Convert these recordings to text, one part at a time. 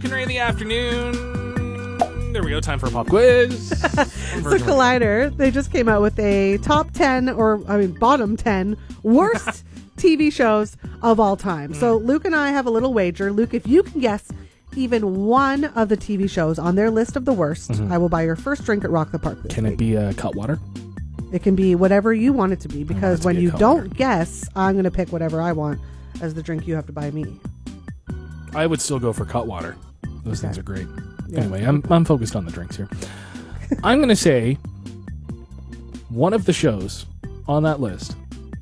Luke and Ray in the afternoon. There we go. Time for a pop quiz. So Collider, they just came out with a top 10, bottom 10 worst TV shows of all time. So Luke and I have a little wager. Luke, if you can guess even one of the TV shows on their list of the worst, I will buy your first drink at Rock the Park. Can it be Cutwater? It can be whatever you want it to be, because when you don't guess, I'm going to pick whatever I want as the drink you have to buy me. I would still go for Cutwater. Those things are great. Yeah. Anyway, I'm focused on the drinks here. I'm going to say one of the shows on that list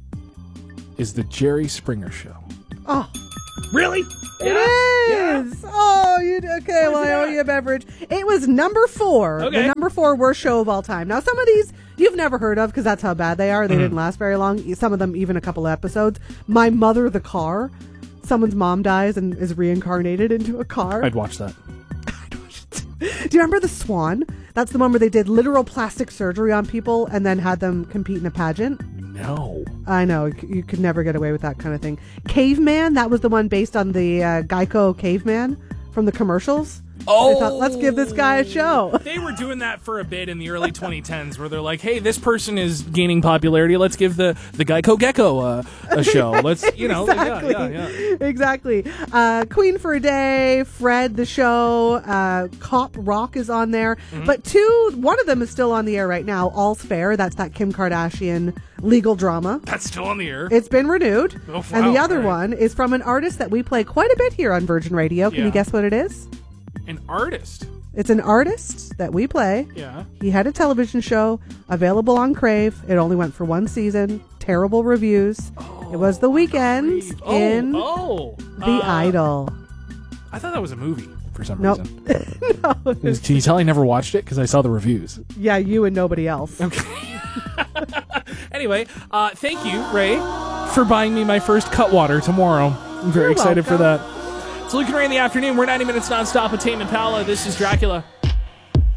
is the Jerry Springer Show. Oh, really? It is. Yeah. Oh, okay. Well, I owe you a beverage. It was number 4. Okay. The number 4 worst show of all time. Now, some of these you've never heard of because that's how bad they are. They didn't last very long. Some of them even a couple episodes. My Mother the Car. Someone's mom dies and is reincarnated into a car. I'd watch that. Do you remember The Swan? That's the one where they did literal plastic surgery on people and then had them compete in a pageant. No. I know. You could never get away with that kind of thing. Caveman, that was the one based on the Geico Caveman from the commercials. Oh, I thought, let's give this guy a show. They were doing that for a bit in the early 2010s where they're like, hey, this person is gaining popularity. Let's give the Geico Gecko a show. Let's, Exactly. Yeah. Exactly. Queen for a Day, Fred the Show, Cop Rock is on there. But one of them is still on the air right now, All's Fair. That's that Kim Kardashian legal drama. That's still on the air. It's been renewed. Oh, wow. And the other one is from an artist that we play quite a bit here on Virgin Radio. Can you guess what it is? An artist. It's an artist that we play. Yeah. He had a television show available on Crave. It only went for one season. Terrible reviews. It was The Weeknd in The Idol. I thought that was a movie for some Nope. reason. No. Can you tell I never watched it because I saw the reviews? Yeah, you and nobody else. Okay. Anyway, thank you, Ray, for buying me my first Cutwater tomorrow. I'm very excited for that. It's Luke and Ray in the afternoon. We're 90 minutes nonstop with Tame Impala. This is Dracula.